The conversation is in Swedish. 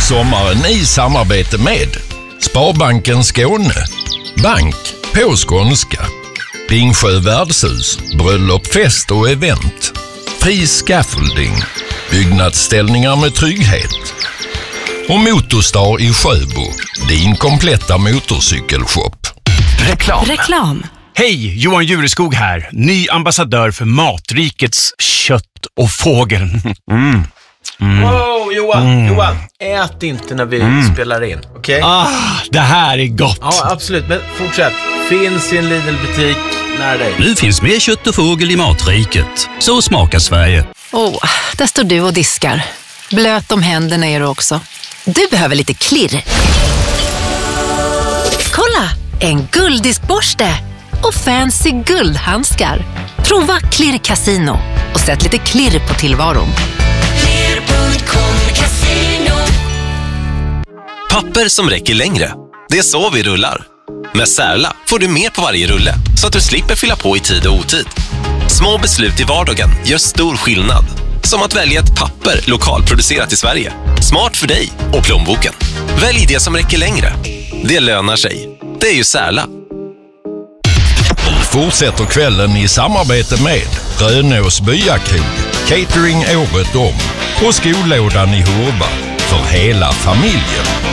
Sommaren i samarbete med Sparbanken Skåne, bank på skånska, Ringsjö värdshus, bröllop, fest och event, Fri Scaffolding, byggnadsställningar med trygghet och Motorstar i Sjöbo, din kompletta motorcykelshop. Reklam. Hej, Johan Jureskog här. Ny ambassadör för Matrikets kött och fågel. Wow, Johan, ät inte när vi spelar in, okej? Det här är gott. Ja, absolut, men fortsätt. Finns i en Lidl-butik nära dig. Nu finns mer kött och fågel i Matriket. Så smakar Sverige. Där står du och diskar. Blöt om händerna är du också. Du behöver lite klirr. Kolla, en gulddiskborste och fancy guldhandskar. Prova Klirr Casino och sätt lite klirr på tillvaron. Papper som räcker längre. Det är så vi rullar. Med Särla får du mer på varje rulle så att du slipper fylla på i tid och otid. Små beslut i vardagen gör stor skillnad. Som att välja ett papper lokalproducerat i Sverige. Smart för dig och plånboken. Välj det som räcker längre. Det lönar sig. Det är ju Särla. Fortsätter kvällen i samarbete med Rönås Byakrog, catering året om och skolådan i Hurba för hela familjen.